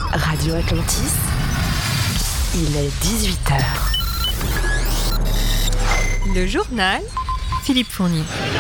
Radio Atlantis, il est 18h. Le journal, Philippe Fournier.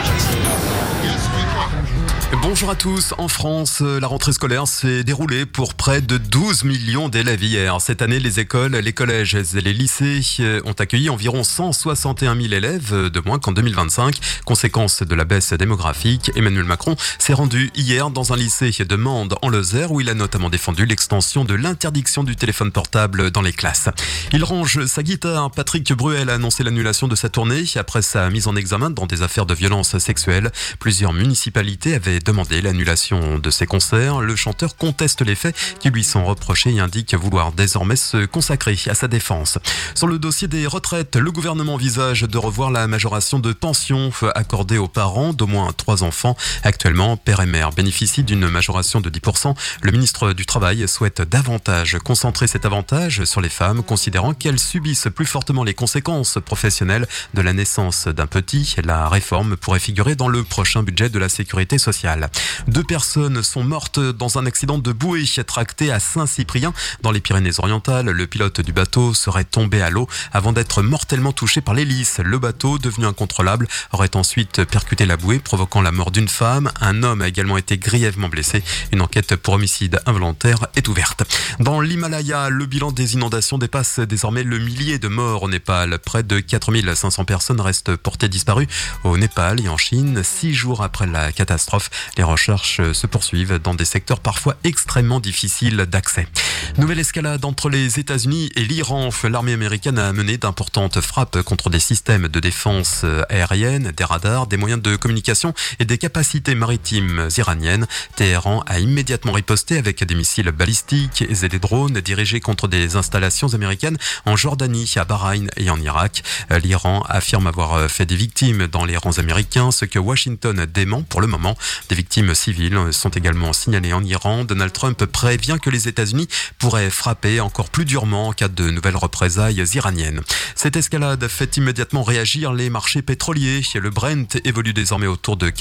Bonjour à tous. En France, la rentrée scolaire s'est déroulée pour près de 12 millions d'élèves hier. Cette année, les écoles, les collèges et les lycées ont accueilli environ 161 000 élèves de moins qu'en 2025. Conséquence de la baisse démographique, Emmanuel Macron s'est rendu hier dans un lycée de Mende en Lozère où il a notamment défendu l'extension de l'interdiction du téléphone portable dans les classes. Il range sa guitare. Patrick Bruel a annoncé l'annulation de sa tournée après sa mise en examen dans des affaires de violences sexuelles. Plusieurs municipalités avaient demandé l'annulation de ses concerts. Le chanteur conteste les faits qui lui sont reprochés et indique vouloir désormais se consacrer à sa défense. Sur le dossier des retraites, le gouvernement envisage de revoir la majoration de pension accordée aux parents d'au moins 3 enfants. Actuellement, père et mère bénéficient d'une majoration de 10%. Le ministre du Travail souhaite davantage concentrer cet avantage sur les femmes, considérant qu'elles subissent plus fortement les conséquences professionnelles de la naissance d'un petit. La réforme pourrait figurer dans le prochain budget de la sécurité sociale. 2 personnes sont mortes dans un accident de bouée tracté à Saint-Cyprien dans les Pyrénées-Orientales. Le pilote du bateau serait tombé à l'eau avant d'être mortellement touché par l'hélice. Le bateau, devenu incontrôlable, aurait ensuite percuté la bouée, provoquant la mort d'une femme. Un homme a également été grièvement blessé. Une enquête pour homicide involontaire est ouverte. Dans l'Himalaya, le bilan des inondations dépasse désormais le millier de morts au Népal. Près de 4500 personnes restent portées disparues au Népal et en Chine. 6 jours après la catastrophe, les recherches se poursuivent dans des secteurs parfois extrêmement difficiles d'accès. Nouvelle escalade entre les États-Unis et l'Iran. L'armée américaine a mené d'importantes frappes contre des systèmes de défense aérienne, des radars, des moyens de communication et des capacités maritimes iraniennes. Téhéran a immédiatement riposté avec des missiles balistiques et des drones dirigés contre des installations américaines en Jordanie, à Bahreïn et en Irak. L'Iran affirme avoir fait des victimes dans les rangs américains, ce que Washington dément pour le moment. Des victimes civiles sont également signalées en Iran. Donald Trump prévient que les États-Unis pourraient frapper encore plus durement en cas de nouvelles représailles iraniennes. Cette escalade fait immédiatement réagir les marchés pétroliers. Le Brent évolue désormais autour de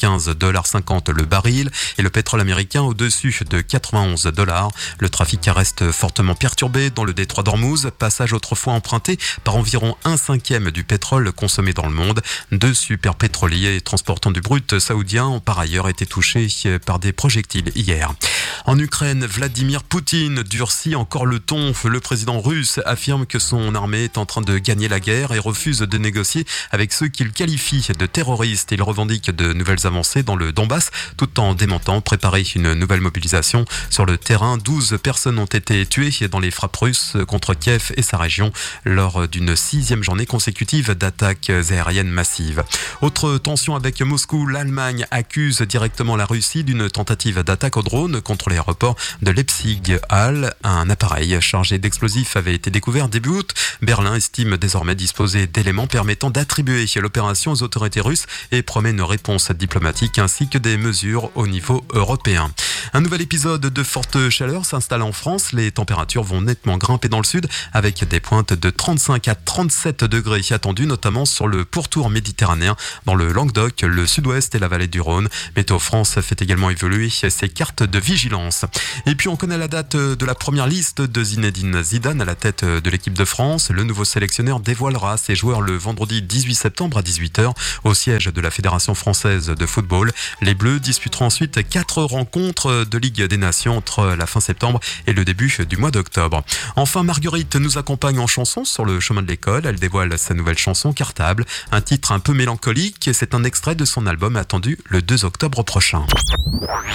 95,50$ le baril et le pétrole américain au-dessus de 91$. Le trafic reste fortement perturbé dans le détroit d'Ormuz, passage autrefois emprunté par environ 1/5 du pétrole consommé dans le monde. 2 superpétroliers transportant du brut saoudien ont par ailleurs été touchés par des projectiles hier. En Ukraine, Vladimir Poutine durcit encore le ton. Le président russe affirme que son armée est en train de gagner la guerre et refuse de négocier avec ceux qu'il qualifie de terroristes. Il revendique de nouvelles avancées dans le Donbass tout en démentant préparer une nouvelle mobilisation. Sur le terrain, 12 personnes ont été tuées dans les frappes russes contre Kiev et sa région lors d'une 6e journée consécutive d'attaques aériennes massives. Autre tension avec Moscou, l'Allemagne accuse directement la Russie d'une tentative d'attaque au drone contre l'aéroport de Leipzig-Halle. Un appareil chargé d'explosifs avait été découvert début août. Berlin estime désormais disposer d'éléments permettant d'attribuer l'opération aux autorités russes et promet une réponse diplomatique ainsi que des mesures au niveau européen. Un nouvel épisode de forte chaleur s'installe en France. Les températures vont nettement grimper dans le sud avec des pointes de 35 à 37 degrés attendues, notamment sur le pourtour méditerranéen dans le Languedoc, le sud-ouest et la vallée du Rhône. Météo France fait également évoluer ses cartes de vigilance. Et puis on connaît la date de la première liste de Zinedine Zidane à la tête de l'équipe de France. Le nouveau sélectionneur dévoilera ses joueurs le vendredi 18 septembre à 18h au siège de la Fédération française de football. Les Bleus disputeront ensuite 4 rencontres de Ligue des Nations entre la fin septembre et le début du mois d'octobre. Enfin, Marguerite nous accompagne en chanson sur le chemin de l'école. Elle dévoile sa nouvelle chanson Cartable, un titre un peu mélancolique. C'est un extrait de son album attendu le 2 octobre prochain.